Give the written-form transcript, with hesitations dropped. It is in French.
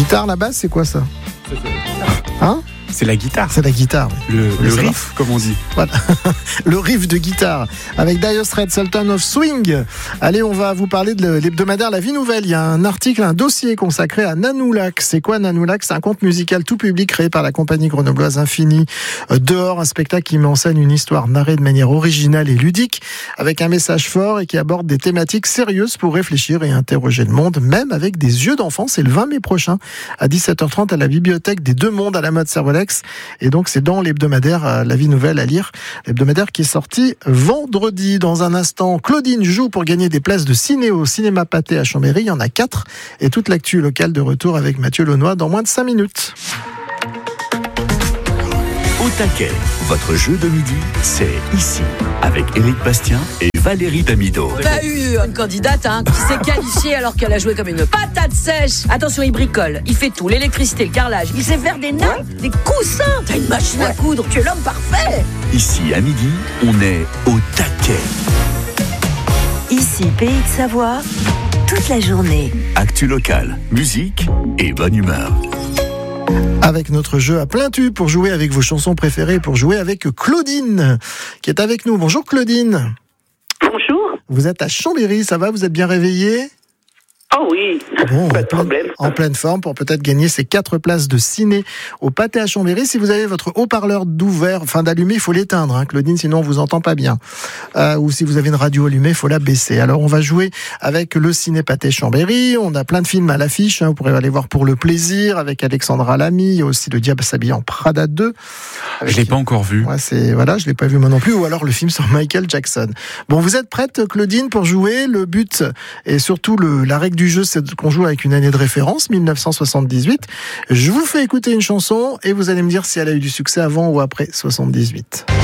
guitare, la basse, c'est quoi ça? Hein? C'est la guitare. C'est la guitare. Le riff, comme on dit. Voilà. Le riff de guitare avec Dire Straits, Sultan of Swing. Allez, on va vous parler de l'hebdomadaire La Vie Nouvelle. Il y a un article, un dossier consacré à Nanoulac. C'est quoi Nanoulac? C'est un conte musical tout public créé par la compagnie grenobloise Infini. Dehors, un spectacle qui met en scène une histoire narrée de manière originale et ludique, avec un message fort et qui aborde des thématiques sérieuses pour réfléchir et interroger le monde, même avec des yeux d'enfant. C'est le 20 mai prochain à 17h30 à la bibliothèque des Deux Mondes à la mode Servolex. Et donc c'est dans l'hebdomadaire La Vie Nouvelle à lire, l'hebdomadaire qui est sorti vendredi. Dans un instant, Claudine joue pour gagner des places de ciné au cinéma Pathé à Chambéry. Il y en a 4 et toute l'actu locale de retour avec Mathieu Launois dans moins de 5 minutes. Au taquet, votre jeu de midi, c'est ici, avec Éric Bastien et Valérie Damido. On a eu une candidate qui s'est qualifiée alors qu'elle a joué comme une patate sèche. Attention, il bricole, il fait tout, l'électricité, le carrelage, il sait faire des nappes, des coussins. T'as une machine à coudre, tu es l'homme parfait. Ici, à midi, on est au taquet. Ici, Pays de Savoie, toute la journée. Actu locale, musique et bonne humeur. Avec notre jeu à plein tube pour jouer avec vos chansons préférées, pour jouer avec Claudine qui est avec nous. Bonjour Claudine. Bonjour. Vous êtes à Chambéry, ça va? Vous êtes bien réveillée? Oh oui, bon, pas de problème. En pleine forme pour peut-être gagner ces 4 places de ciné au Pathé à Chambéry. Si vous avez votre haut-parleur d'allumé, il faut l'éteindre, Claudine, sinon on vous entend pas bien. Ou si vous avez une radio allumée, il faut la baisser. Alors on va jouer avec le ciné Pathé Chambéry. On a plein de films à l'affiche, vous pourrez aller voir Pour le plaisir avec Alexandra Lamy. Il y a aussi Le diable s'habille en Prada 2. Je l'ai pas encore vu. Ouais, je l'ai pas vu moi non plus. Ou alors le film sur Michael Jackson. Bon, vous êtes prête, Claudine, pour jouer? Le but et surtout la règle du jeu, c'est qu'on joue avec une année de référence, 1978. Je vous fais écouter une chanson et vous allez me dire si elle a eu du succès avant ou après 78.